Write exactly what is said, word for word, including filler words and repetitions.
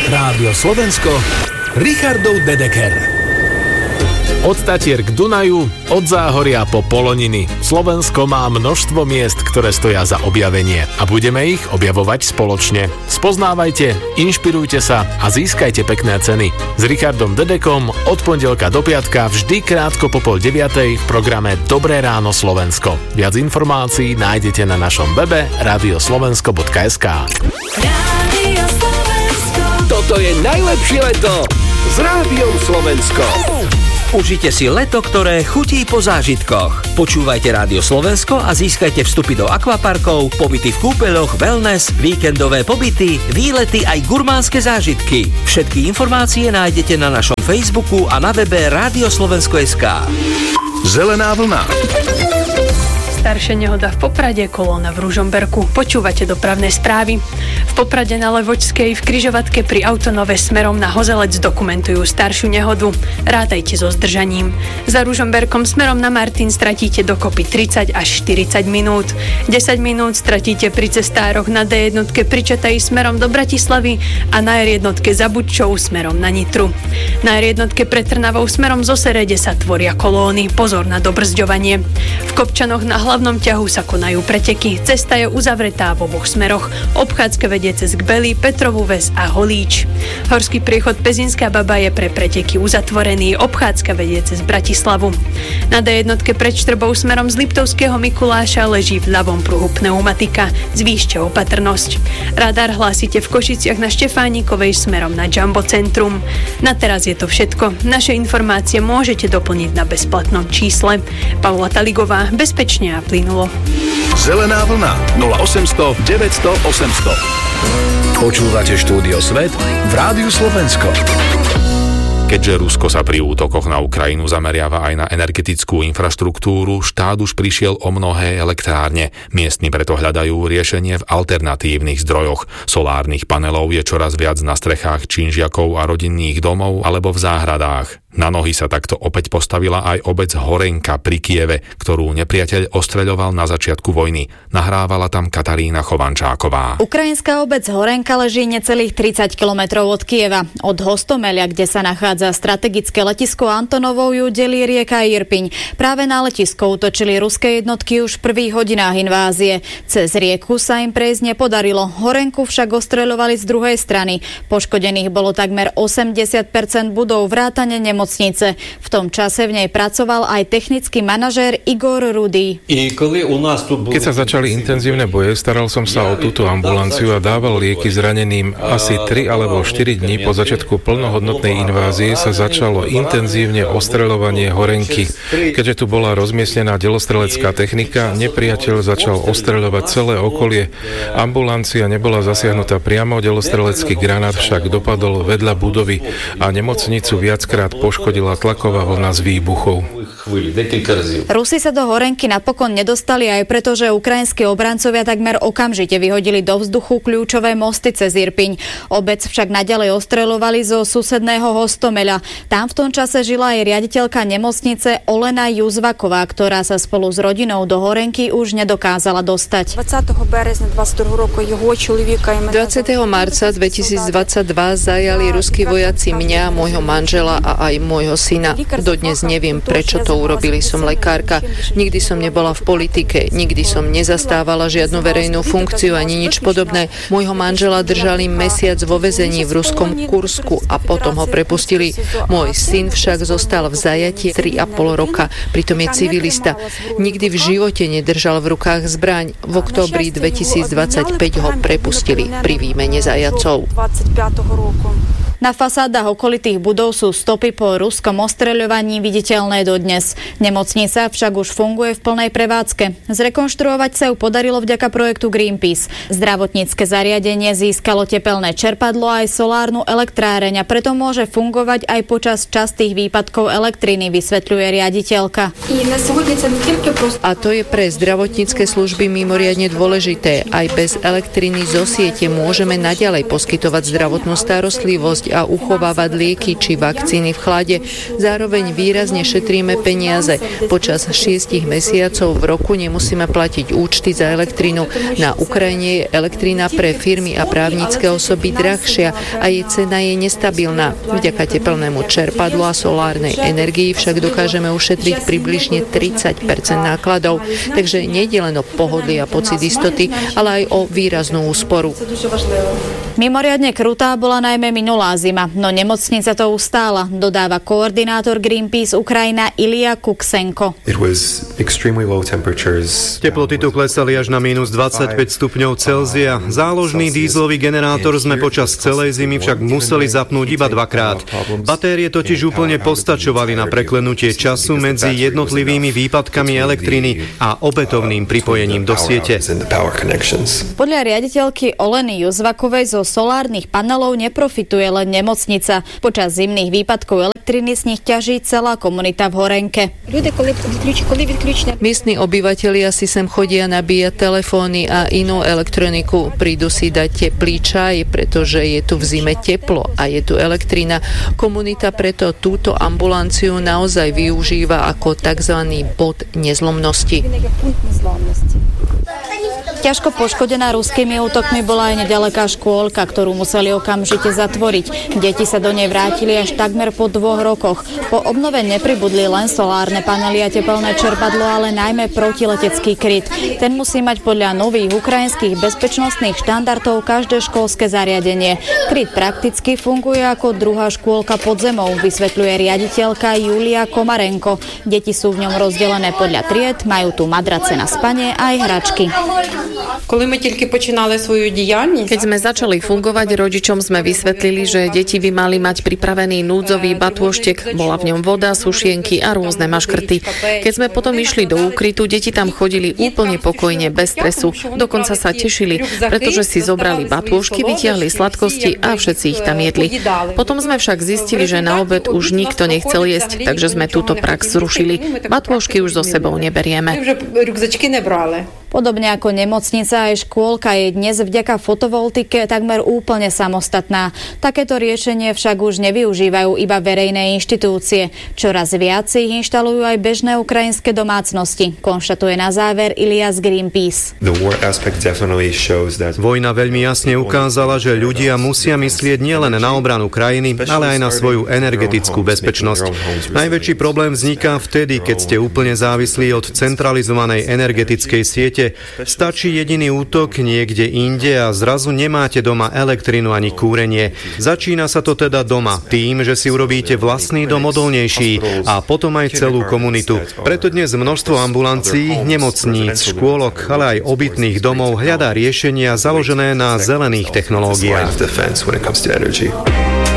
Rádio Slovensko, Richardov Dedeker. Od Tatier k Dunaju, od Záhoria po Poloniny. Slovensko má množstvo miest, ktoré stoja za objavenie a budeme ich objavovať spoločne. Spoznávajte, inšpirujte sa a získajte pekné ceny. S Richardom Dedekom od pondelka do piatka vždy krátko po pol deviatej v programe Dobré ráno Slovensko. Viac informácií nájdete na našom webe radioslovensko bodka es ká. Toto je najlepšie leto s Rádiom Slovensko. Užite si leto, ktoré chutí po zážitkoch. Počúvajte Rádio Slovensko a získajte vstupy do akvaparkov, pobyty v kúpeľoch, wellness, víkendové pobyty, výlety aj gurmánske zážitky. Všetky informácie nájdete na našom Facebooku a na webe radioslovensko bodka es ká. Zelená vlna. Staršia nehoda v Poprade, kolóna v Ružomberku. Počúvate dopravné správy. V Poprade na Levočskej v križovatke pri Autonove smerom na Hozelec dokumentujú staršiu nehodu. Rátajte so zdržaním. Za Ružomberkom smerom na Martin stratíte dokopy tridsať až štyridsať minút. desať minút stratíte pri cestároch na dé jedna pri Čataji smerom do Bratislavy a na er jedna za Bučou smerom na Nitru. Na er jedna pre Trnavou smerom z Oserede sa tvoria kolóny. Pozor na dobrzďovanie. V Kopčanoch na hlavnom ťahu sa konajú preteky. Cesta je uzavretá v oboch smeroch. Obchádzka vedie cez Kbely, Petrovú Ves a Holíč. Horský priechod Pezinská Baba je pre preteky uzatvorený. Obchádzka vedie cez Bratislavu. Na dé jedna pred Štrbou smerom z Liptovského Mikuláša leží v ľavom pruhu pneumatika. Zvýšte opatrnosť. Radar hlásite v Košiciach na Štefánikovej smerom na Jumbo centrum. Na teraz je to všetko. Naše informácie môžete doplniť na bezplatnom čísle. Paula Taligová, bezpečne a plynulo. Zelená vlna nula osemsto deväťsto osemsto. Počúvate štúdio Svet v Rádiu Slovensko. Keďže Rusko sa pri útokoch na Ukrajinu zameriava aj na energetickú infraštruktúru, štát už prišiel o mnohé elektrárne. Miestni preto hľadajú riešenie v alternatívnych zdrojoch. Solárnych panelov je čoraz viac na strechách činžiakov a rodinných domov alebo v záhradách. Na nohy sa takto opäť postavila aj obec Horenka pri Kieve, ktorú nepriateľ ostreľoval na začiatku vojny. Nahrávala tam Katarína Chovančáková. Ukrajinská obec Horenka leží necelých tridsať kilometrov od Kieva. Od Hostomeľa, kde sa nachádza strategické letisko Antonovou, ju delí rieka Irpiň. Práve na letisko útočili ruské jednotky už v prvých hodinách invázie. Cez rieku sa im prejsť nepodarilo. Horenku však ostreľovali z druhej strany. Poškodených bolo takmer osemdesiat percent budov vrátane nemocnice. V tom čase v nej pracoval aj technický manažér Igor Rudý. Keď sa začali intenzívne boje, staral som sa o túto ambulanciu a dával lieky zraneným. Asi tri alebo štyri dní po začiatku plnohodnotnej invázie sa začalo intenzívne ostreľovanie Horenky. Keďže tu bola rozmiestnená delostrelecká technika, nepriateľ začal ostreľovať celé okolie. Ambulancia nebola zasiahnutá priamo, delostrelecký granát však dopadol vedľa budovy a nemocnicu viackrát poškodila tlaková vlna z výbuchov. Rusi sa do Horenky napokon nedostali aj preto, že ukrajinskí obrancovia takmer okamžite vyhodili do vzduchu kľúčové mosty cez Irpiň. Obec však naďalej ostreľovali zo susedného Hostomeľa. Tam v tom čase žila aj riaditeľka nemocnice Olena Juzvaková, ktorá sa spolu s rodinou do Horenky už nedokázala dostať. dvadsiateho marca dvetisícdvadsaťdva zajali ruskí vojaci mňa, môjho manžela a aj môjho syna. Dodnes neviem, prečo to urobili. Som lekárka. Nikdy som nebola v politike. Nikdy som nezastávala žiadnu verejnú funkciu ani nič podobné. Môjho manžela držali mesiac vo väzení v ruskom Kursku a potom ho prepustili. Môj syn však zostal v zajatí tri a pol roka. Pritom je civilista. Nikdy v živote nedržal v rukách zbraň. V októbri dvetisícdvadsaťpäť ho prepustili pri výmene zajatcov. Na fasádach okolitých budov sú stopy po ruskom ostreľovaní viditeľné dodnes. Nemocnica však už funguje v plnej prevádzke. Zrekonštruovať sa ju podarilo vďaka projektu Greenpeace. Zdravotnícke zariadenie získalo tepelné čerpadlo aj solárnu elektráreň a preto môže fungovať aj počas častých výpadkov elektriny, vysvetľuje riaditeľka. A to je pre zdravotnícke služby mimoriadne dôležité. Aj bez elektriny zo siete môžeme naďalej poskytovať zdravotnú starostlivosť skladovať a uchovávať lieky či vakcíny v chlade. Zároveň výrazne šetríme peniaze. Počas šiestich mesiacov v roku nemusíme platiť účty za elektrínu. Na Ukrajine je elektrína pre firmy a právnické osoby drahšia a jej cena je nestabilná. Vďaka tepelnému čerpadlu a solárnej energii však dokážeme ušetriť približne tridsať percent nákladov. Takže nejde len o pohodlie a pocit istoty, ale aj o výraznú úsporu. Mimoriadne krutá bola najmä minulá zima, no nemocnica to ustála, dodáva koordinátor Greenpeace Ukrajina Ilja Kuksenko. Teploty tu klesali až na mínus dvadsaťpäť stupňov Celzia. Záložný dízlový generátor sme počas celej zimy však museli zapnúť iba dvakrát. Batérie totiž úplne postačovali na preklenutie času medzi jednotlivými výpadkami elektriny a opätovným pripojením do siete. Podľa riaditeľky Oleny Juzvakovej zo solárnych panelov neprofituje len nemocnica. Počas zimných výpadkov elektriny z nich ťaží celá komunita v Horenke. Miestni obyvatelia si sem chodia nabíjať telefóny a inú elektroniku. Prídu si dať teplý čaj, pretože je tu v zime teplo a je tu elektrina. Komunita preto túto ambulanciu naozaj využíva ako tzv. Bod nezlomnosti. Ťažko poškodená ruskými útokmi bola aj nedaleká škôlka, ktorú museli okamžite zatvoriť. Deti sa do nej vrátili až takmer po dvoch rokoch. Po obnove nepribudli len solárne panely a tepelné čerpadlo, ale najmä protiletecký kryt. Ten musí mať podľa nových ukrajinských bezpečnostných štandardov každé školské zariadenie. Kryt prakticky funguje ako druhá škôlka pod zemou, vysvetľuje riaditeľka Julia Komarenko. Deti sú v ňom rozdelené podľa tried, majú tu madrace na spanie a aj hračky. Keď sme začali fungovať, rodičom sme vysvetlili, že deti by mali mať pripravený núdzový batôštek. Bola v ňom voda, sušienky a rôzne maškrty. Keď sme potom išli do úkrytu, deti tam chodili úplne pokojne, bez stresu. Dokonca sa tešili, pretože si zobrali batôžky, vytiahli sladkosti a všetci ich tam jedli. Potom sme však zistili, že na obed už nikto nechcel jesť, takže sme túto prax zrušili. Batôžky už so sebou neberieme. Podobne ako nemocnica, aj škôlka je dnes vďaka fotovoltike takmer úplne samostatná. Takéto riešenie však už nevyužívajú iba verejné inštitúcie. Čoraz viac ich inštalujú aj bežné ukrajinské domácnosti, konštatuje na záver Ilja z Greenpeace. Vojna veľmi jasne ukázala, že ľudia musia myslieť nielen na obranu krajiny, ale aj na svoju energetickú bezpečnosť. Najväčší problém vzniká vtedy, keď ste úplne závislí od centralizovanej energetickej siete. Stačí jediný útok niekde inde a zrazu nemáte doma elektrinu ani kúrenie. Začína sa to teda doma, tým, že si urobíte vlastný dom odolnejší a potom aj celú komunitu. Preto dnes množstvo ambulancií, nemocníc, škôlok, ale aj obytných domov hľadá riešenia založené na zelených technológiách.